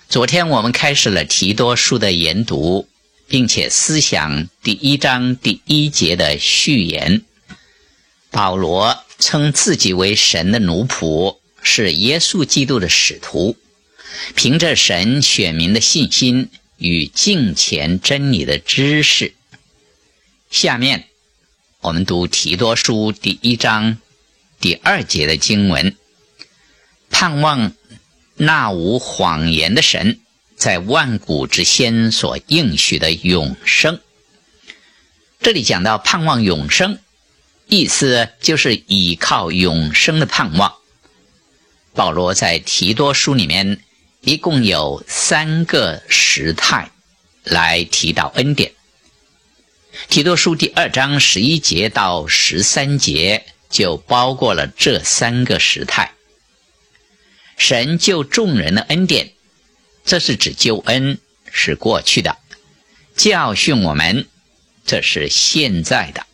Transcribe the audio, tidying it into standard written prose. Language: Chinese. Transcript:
昨天我们开始了提多书的研读，并且思想第1章第1节的序言。保罗称自己为神的奴仆，是耶稣基督的使徒，凭着神选民的信心与敬虔真理的知识。下面我们读提多书第1章第2节的经文，盼望那无谎言的神在万古之先所应许的永生。这里讲到盼望永生，意思就是依靠永生的盼望。保罗在提多书里面一共有3个时态来提到恩典。提多书第2章11节到13节就包括了这3个时态。神救众人的恩典，这是指救恩，是过去的；教训我们，这是现在的。